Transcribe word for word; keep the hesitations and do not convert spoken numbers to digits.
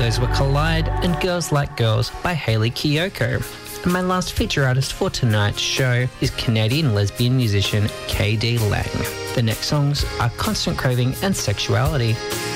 Those were Collide and Girls Like Girls by Hayley Kiyoko. And my last feature artist for tonight's show is Canadian lesbian musician K D Lang. The next songs are Constant Craving and Sexuality.